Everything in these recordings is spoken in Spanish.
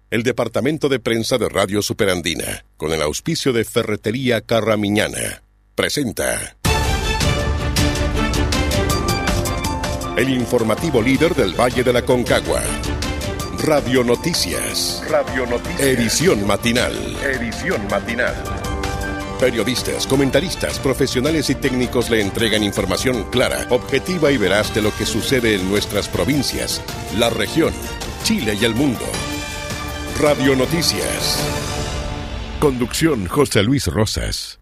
El departamento de prensa de Radio Superandina, con el auspicio de Ferretería Carramiñana, presenta el informativo líder del Valle de la Concagua. Radio Noticias. Edición matinal. Periodistas, comentaristas, profesionales y técnicos le entregan información clara, objetiva y veraz de lo que sucede en nuestras provincias, la región, Chile y el mundo. Radio Noticias. Conducción José Luis Rosas.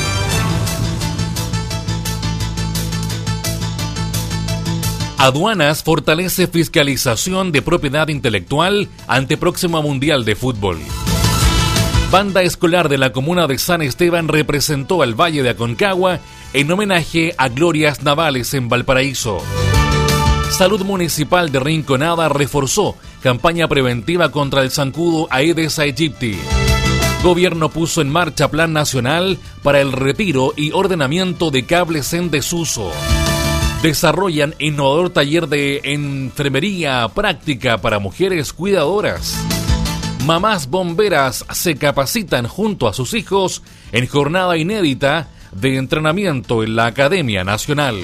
Aduanas fortalece fiscalización de propiedad intelectual ante próximo Mundial de Fútbol. Banda escolar de la comuna de San Esteban representó al Valle de Aconcagua en homenaje a glorias navales en Valparaíso. Salud Municipal de Rinconada reforzó campaña preventiva contra el zancudo Aedes aegypti. Gobierno puso en marcha Plan Nacional para el retiro y ordenamiento de cables en desuso. Desarrollan innovador taller de enfermería práctica para mujeres cuidadoras. Mamás bomberas se capacitan junto a sus hijos en jornada inédita de entrenamiento en la Academia Nacional.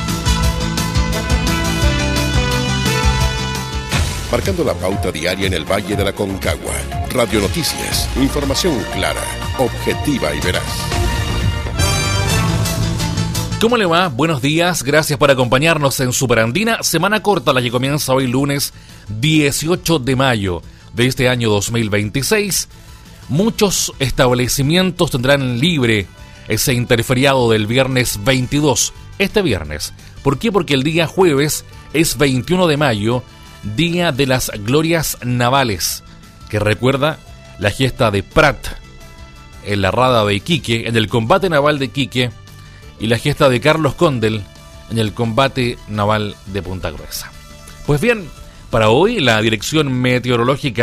Marcando la pauta diaria en el Valle de la Concagua. Radio Noticias. Información clara, objetiva y veraz. ¿Cómo le va? Buenos días, gracias por acompañarnos en Superandina. Semana corta la que comienza hoy lunes 18 de mayo de este año 2026. Muchos establecimientos tendrán libre ese interferiado del viernes 22, este viernes. ¿Por qué? Porque el día jueves es 21 de mayo, Día de las Glorias Navales, que recuerda la gesta de Prat en la rada de Iquique, en el combate naval de Iquique, y la gesta de Carlos Condel en el combate naval de Punta Gruesa. Pues bien, para hoy la Dirección Meteorológica